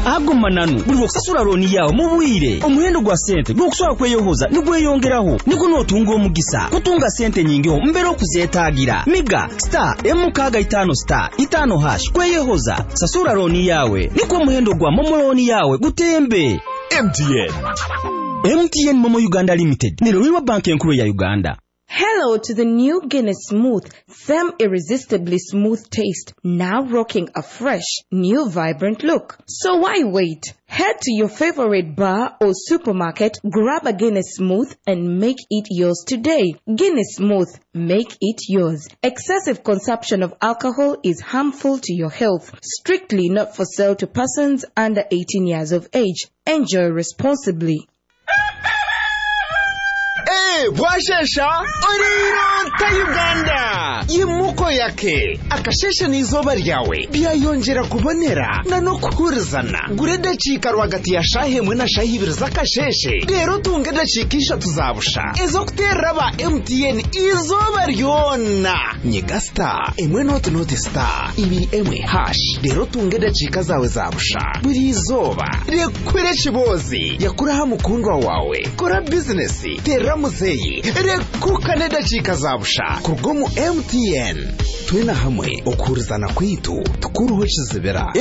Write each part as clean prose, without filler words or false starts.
agoma nanu buri kusasura loni yawe mu bwire omuhendo gwa sente gukuswa kweyohoza nigweyongeraho niko notunga omugisa kutunga sente nyingiho mbere okuzetagira miga star M55 star 5 hash kweyohoza sasura loni yawe niko omuhendo gwa momoloni yawe gutembe. MTN Momo Uganda Limited Nero bank enkuru ya Uganda. Hello to the new Guinness Smooth, them irresistibly smooth taste, now rocking a fresh, new vibrant look. So why wait? Head to your favorite bar or supermarket, grab a Guinness Smooth and make it yours today. Guinness Smooth, make it yours. Excessive consumption of alcohol is harmful to your health. Strictly not for sale to persons under 18 years of age. Enjoy responsibly. Bwashesha Orienta Uganda yimuko yake akashesha n'izoba ryawe byayongera kubonera na no kurizana gureda cika rwagati ya shahemwe na shahibira zakasheshe rero tungeda cikisha tuzabusha ezo kuteraba MTN izoba ryona nyigasta emwe note star ibi emwe hash rero tungeda cika zawe zabusha buri izoba rekwere kibozi yakuraha mukundwa wawe kora business tera muzeyi rekukane dachika zabusha kurgomu MTN twena hamwe okurizana kwitu tukuruhoshizibera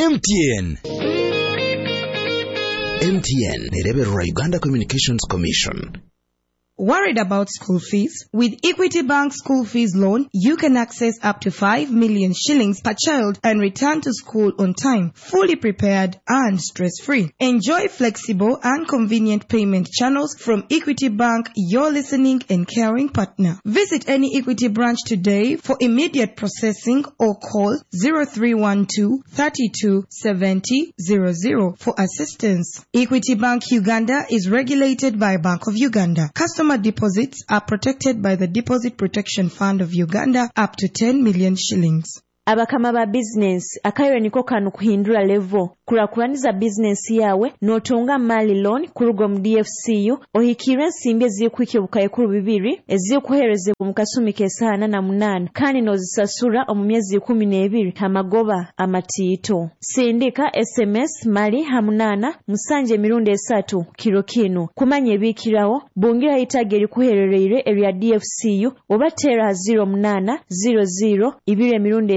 MTN nereberera Uganda Communications Commission. Worried about school fees? With Equity Bank School Fees Loan, you can access up to 5 million shillings per child and return to school on time, fully prepared and stress-free. Enjoy flexible and convenient payment channels from Equity Bank, your listening and caring partner. Visit any Equity branch today for immediate processing or call 0312 32 70 00 for assistance. Equity Bank Uganda is regulated by Bank of Uganda. Customer deposits are protected by the Deposit Protection Fund of Uganda up to 10 million shillings. Abakama ba business akayo niko kanu kuhindura level kurakuraniza business yawe notunga mali loan kurugo mu DFCU ohikira nsimbe zikwike bukaye kuru bibiri ezikuhereze mu kasumi kesana na munana kandi nozisasura mu myezi 12 amagoba amatito sindika SMS mali hamunana musanje mirundi 3 kilo kino kumanye bikirawo bungira itageri kuhererere area DFCU obatera 0800 ibire mirundi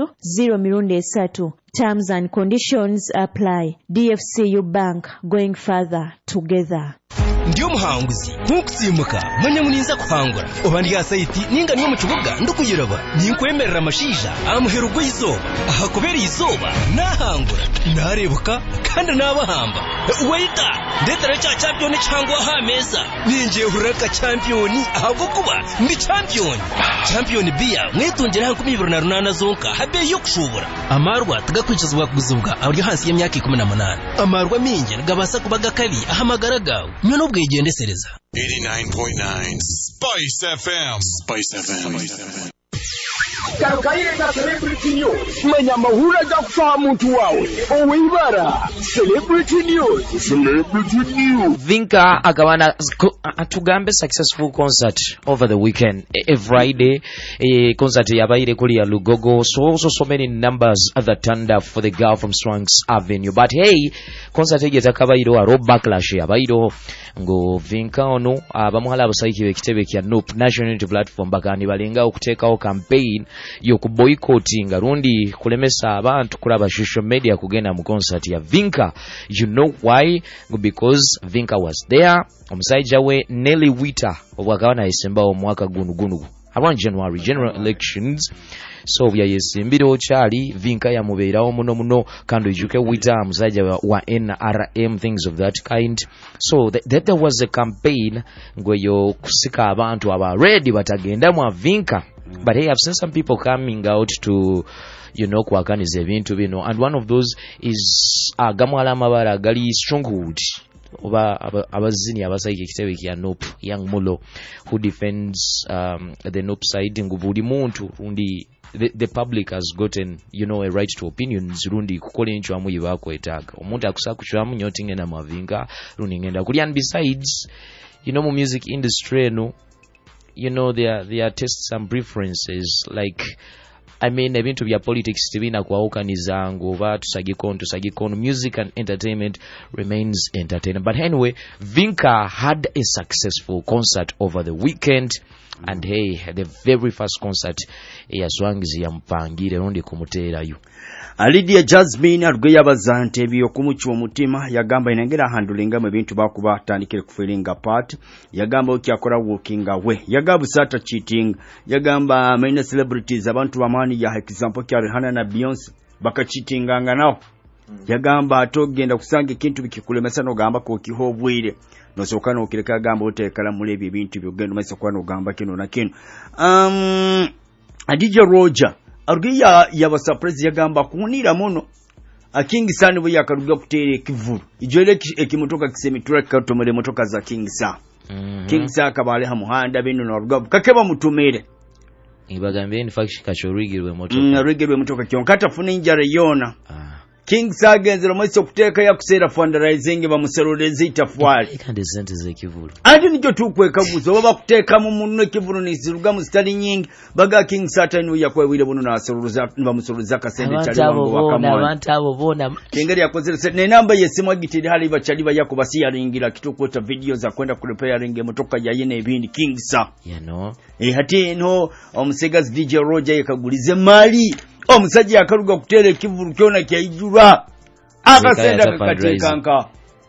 0 Terms and conditions apply. DFCU Bank, going further together. Ndiyo muhanguzi nkukutsimuka manya muninza kuhangura obandi ya site ninga niyo mukibuga ndukuyiraba ninkwemerera amashisha amuherugo izoba ahakubera izoba nahangura narebuka kandi nabahamba waita ndetara cha champion cyangwa ha meza ninje huraka champion ahubwo kuba ndi champion bia mwitungera hanku 2028 zonka habe yo kushobora amarwa tugakwicizwa kuguzubwa aburyo hansi y'imyaka 18 amarwa minge gabasa kubaga kali ahamagara gawe nyono bwegendesereza 89.9 Spice FM. Karukaireka Celebrity News. Manya mahura za kufaha muntu wawe. Owibara. Celebrity News. Vinka agawana atugambe successful concert over the weekend. A Friday concert yabaire kuli ya Lugogo. So many numbers that turned up for the girl from Swanks Avenue. But hey, concert yetakabairo a rob backlash yabairo ngo Vinka ono abamuhala abasayiki bekitebe kya Nope National Unity Platform bagani balenga okutekaho campaign yoku boycotting rundi kulemesa abantu kuraba social media kugenda mu concert ya Vinka. You know why? Because Vinka was there. Omusaija we Nelly Wita obwagawana isemba omwaka gunu around January general elections. So bya yesimbiro chali Vinka ya mubeerawo muno kandi ujuke Wita musaija wa NRM, things of that kind. So that there was a campaign ngweyo kusika abantu aba ready batagenda mu Vinka. But hey, I've seen some people coming out to, you know, kwakaniza ebintu bino, and one of those is Gamwala Mabara Gali Stronghold oba abazini abasayike kitebe kya Nope Young Mulo, who defends the Nope side. Ngubuli muntu rundi the public has gotten, you know, a right to opinions rundi kukola encho amu yibako etaka omuntu akusakuchwamu nyotinge na Mavinga rundi ngenda kuli. And besides, you know, mu music industry no, you know, there are tastes and preferences. Like I mean ebintu bya politics tibina kwawukaniza ngoba tusagikono. Music and entertainment remains entertainment. But anyway, Vinka had a successful concert over the weekend. And hey, the very first concert yaswangizi yampangire rundi kumuterayo. Lydia Jasmine arugya bazante biyo kumuchi omutima yagamba inengera handling mu bintu bakuba tandikire kufilinga part yagamba okyakora walking away yagamba sata cheating yagamba main celebrities abantu bamani ya example kya Rihanna na Beyonce bakachitinganga nao yagamba atogenda kusanga kintu bikikulemesa no gamba ko kihobwire no sokana okireka gamba otekala mulebi bintu byogenda masa kwa no gamba kino na kino DJ Roger arugya yaba surprise yagamba kunira muno King San bwe yakaruga kutere kivuru ijole ekimotoka kisemitura katomere motoka za King Sa King Sa kabale ha muhanda bino no ruga kakeba mutumere ibagambe in fact kachorigirwe motoka rigirwe motoka kyonkata funa injare yona King Sa genzero mwiso kuteka ya kusera fundraising bamuserolezi itafwali kandi sente ze kivuru andi nijo tukweka guzo baba kuteka mu munno kivuru niziruga mu stali nyingi baga King Sa tanu yakwewire buno na seruza bamuseruza kasende cyali bango wakamwa abantu abo bona kengeri yakozere ne namba yesimu agitiri hali bachali bayako basi yaringira kitokota video za kwenda ku repairing motoka yayene ebindi King Sa hati no omusegazi DJ Roger yakagulize mali omusajja akaruga kutere ekivuru kyona kyayijura akasenda kakatekanka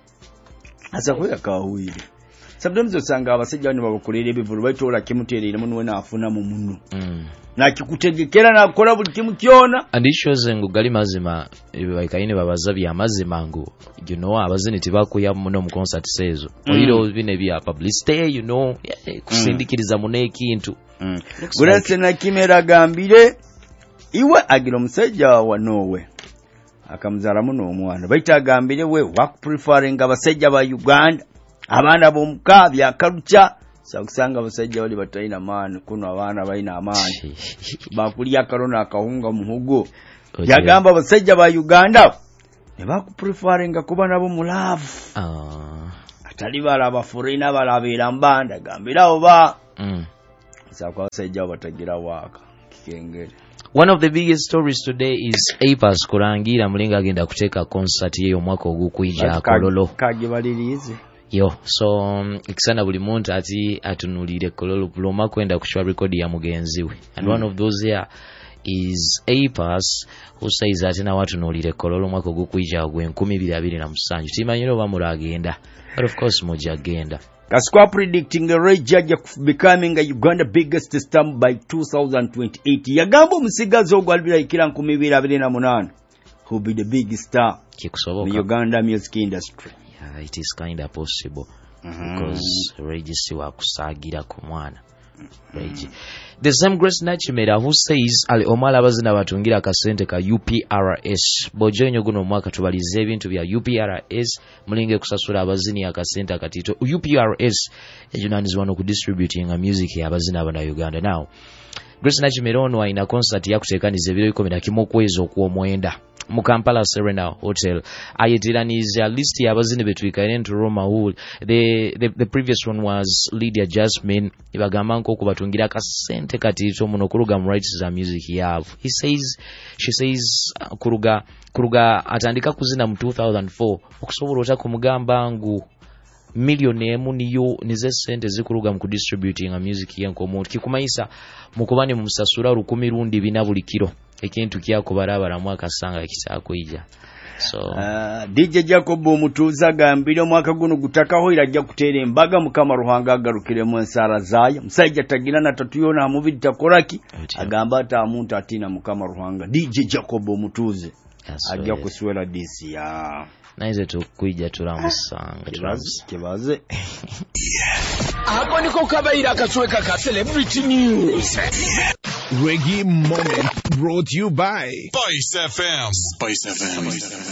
asa kuya kawuire sometimes osanga abasajja bano babakolera ebivuru bayitola kimuterere muno wena afuna mu muno na kikutegekera na kola buli kimu kyona andishoze ngo gali mazima ebikaine babaza bya mazima ngo you know abazini tibakuya muno mu concert sezo oyiro bine bya publicity you know kusindikiriza muno ekintu gurase na kimera gambire iwe agira omusajja wa Norway akamuzara muno omwana bayitagambire we preferring abasajja ba Uganda abana bomukabya akarucha sakusanga abasajja bali batayina maani kuno abana bayina amaani bakulya karona akahunga muhogo yagamba abasajja ba Uganda ne preferring kuba nabo mulavu atali bala abafurina balabira mbanda gambira oba sakwa abasajja batagira waka kikengere. One of the biggest stories today is Apas kurangira mulinga agenda kuteka concert yeyo mwaka ogukwija Kololo. Kaje balirize. Yo, so ikisana buli muntu ati atunulire Kololo buloma kwenda kushwa record ya mugenziwe. And one of those here is Apas who says that na watu nulire Kololo mwaka ogukwija gwe 2027. Timanyiro bamuragenda. But of course moja agenda. Kasukwa predicting Ray Jaja becoming a Uganda biggest star by 2028. Yagambo musigazo gwalibira ikira 2028. Who be the biggest star in the Uganda music industry? Yeah, it is kind of possible because Ray si wakusagira ku mwana. The same Grace Nachimera who says ali omala bazina batungira kasente ka UPRS bojonyo guno mwaka tubalize ebintu bya UPRS mulinge kusasula abazini akasente akatito UPRS ejunanizi wano ku distributing a music ya abazina abana Uganda. Now Grace Nachimera ono aina concert ya kutekaniza ebiro 10 kwezi okuomwenda mu Kampala Serena Hotel ayetiraniza list ya abazini betwikaine to Roma Hall. The previous one was Lydia Jasmine ibagamba nko kubatungira kasente katito muno kuruga mu rights za music yabo. She says kuruga atandika kuzina mu 2004 okusobola ota kumugamba ngu milioni emu niyo nize sente zikuruga mu distributing a music yankomo kikumaisa mukubani mu musasura 10 rundi binabuli kiro ekintu kyako barabara mwaka sanga kisakwija. So DJ Jacob Omutuza gambire mwaka guno gutakaho irajja kutere embaga mukama Ruhanga agarukire mu nsara zayo musajja tagira na tatuyona mu bidi takoraki agamba ata muntu atina mukama Ruhanga DJ Jacob Omutuze ajja kuswera DC ya naize tukwija turamusanga kibaze Hapo niko kabaira akasweka ka Celebrity News. Reggae Moment brought you by Spice FM. Spice FM.